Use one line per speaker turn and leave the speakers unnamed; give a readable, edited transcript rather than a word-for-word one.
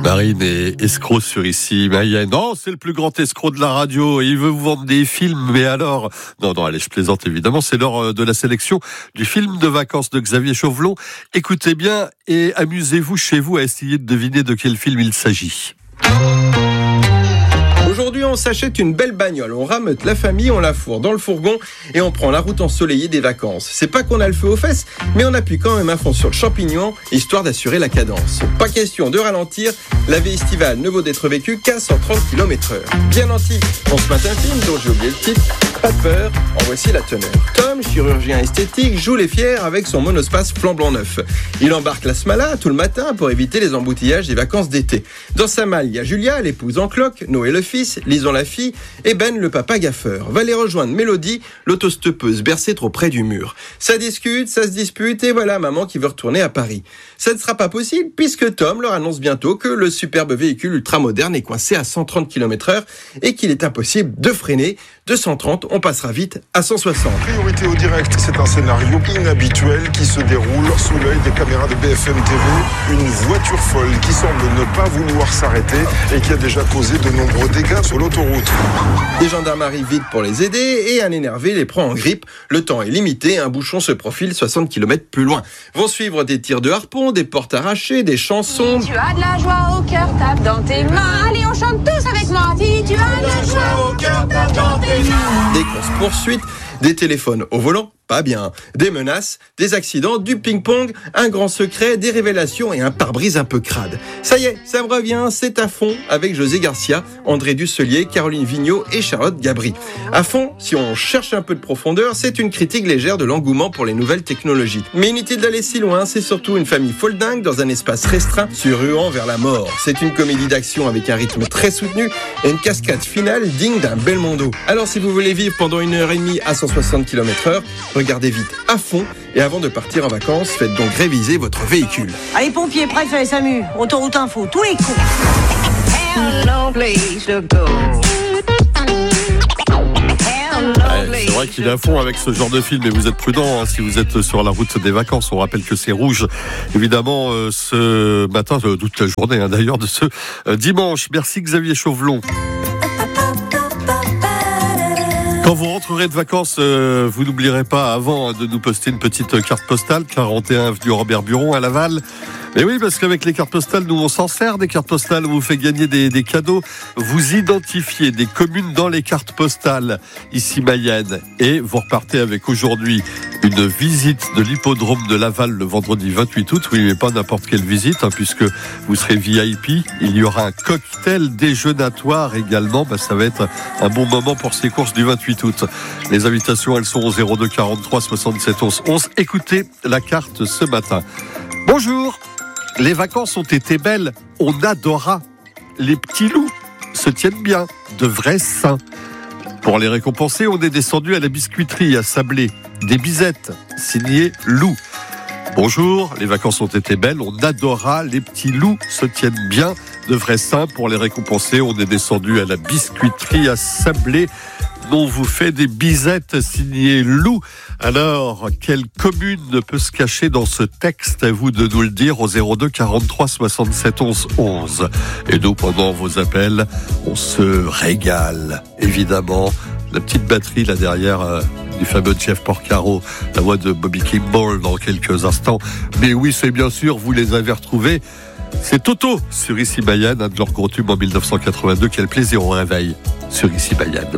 Marine est escroc sur ici. Mayenne. Non, c'est le plus grand escroc de la radio. Il veut vous vendre des films, mais alors... Non, allez, je plaisante évidemment. C'est l'heure de la sélection du film de vacances de Xavier Chauvelon. Écoutez bien et amusez-vous chez vous à essayer de deviner de quel film il s'agit.
Aujourd'hui, on s'achète une belle bagnole, on rameute la famille, on la fourre dans le fourgon et on prend la route ensoleillée des vacances. C'est pas qu'on a le feu aux fesses, mais on appuie quand même à fond sur le champignon, histoire d'assurer la cadence. Pas question de ralentir, la vie estivale ne vaut d'être vécue qu'à 130 km/h. Bien nanti, on se mate un film dont j'ai oublié le titre, pas de peur, en voici la teneur. Tom, chirurgien esthétique, joue les fiers avec son monospace flambant neuf. Il embarque la Smala tout le matin pour éviter les embouteillages des vacances d'été. Dans sa malle, il y a Julia, l'épouse en cloque, Noé le fils, Lison la fille et Ben le papa gaffeur. Va les rejoindre Mélodie, l'autostoppeuse bercée trop près du mur. Ça discute, ça se dispute et voilà maman qui veut retourner à Paris. Ça ne sera pas possible puisque Tom leur annonce bientôt que le superbe véhicule ultramoderne est coincé à 130 km/h et qu'il est impossible de freiner. De 130, on passera vite à 160.
Priorité au direct, c'est un scénario inhabituel qui se déroule sous l'œil des caméras de BFM TV. Une voiture folle qui semble ne pas vouloir s'arrêter et qui a déjà causé de nombreux dégâts sur l'autoroute.
Des gendarmes arrivent vite pour les aider et un énervé les prend en grippe. Le temps est limité, un bouchon se profile 60 km plus loin. Vont suivre des tirs de harpon, des portes arrachées, des chansons.
Si tu as de la joie au cœur, tape dans tes mains. Allez, on chante tous avec moi. Si tu as de la joie au cœur, tape dans tes mains.
Des courses-poursuites, des téléphones au volant, pas bien, des menaces, des accidents, du ping-pong, un grand secret, des révélations et un pare-brise un peu crade. Ça y est, ça me revient, c'est à fond avec José Garcia, André Dusselier, Caroline Vigneault et Charlotte Gabry. À fond, si on cherche un peu de profondeur, c'est une critique légère de l'engouement pour les nouvelles technologies. Mais inutile d'aller si loin, c'est surtout une famille folle dingue dans un espace restreint, se ruant vers la mort. C'est une comédie d'action avec un rythme très soutenu et une cascade finale digne d'un Belmondo. Alors si vous voulez vivre pendant 1h30 à 160 km/h, regardez vite à fond et avant de partir en vacances, faites donc réviser votre véhicule.
Allez pompiers, préfet, SAMU, autoroute info, tous les coups.
C'est vrai qu'il est à fond avec ce genre de film et vous êtes prudents si vous êtes sur la route des vacances. On rappelle que c'est rouge, évidemment, ce matin, toute la journée d'ailleurs, de ce dimanche. Merci Xavier Chauvelon. Quand vous rentrerez de vacances, vous n'oublierez pas avant de nous poster une petite carte postale, 41 avenue Robert Buron à Laval. Mais oui, parce qu'avec les cartes postales, nous on s'en sert des cartes postales, on vous fait gagner des cadeaux. Vous identifiez des communes dans les cartes postales, ici Mayenne, et vous repartez avec aujourd'hui une visite de l'hippodrome de Laval le vendredi 28 août. Oui, mais pas n'importe quelle visite, puisque vous serez VIP. Il y aura un cocktail déjeunatoire également. Ça va être un bon moment pour ces courses du 28 août. Les invitations, elles sont au 02 43 67 11 11. Écoutez la carte ce matin. Bonjour. Les vacances ont été belles, on adora. Les petits loups se tiennent bien, de vrais saints. Pour les récompenser, on est descendu à la biscuiterie à Sablé. Des bisettes, signées Loup. Bonjour, les vacances ont été belles, on adora. Les petits loups se tiennent bien, de vrais saints. Pour les récompenser, on est descendu à la biscuiterie à Sablé. On vous fait des bisettes signées Loup. Alors, quelle commune peut se cacher dans ce texte? À vous de nous le dire au 02 43 67 11 11. Et nous, pendant vos appels, on se régale. Évidemment, la petite batterie là derrière du fameux Jeff Porcaro, la voix de Bobby Kimball dans quelques instants. Mais oui, c'est bien sûr, vous les avez retrouvés. C'est Toto sur Ici Mayenne, un de leurs gros tubes en 1982. Quel plaisir au réveil sur Ici Mayenne.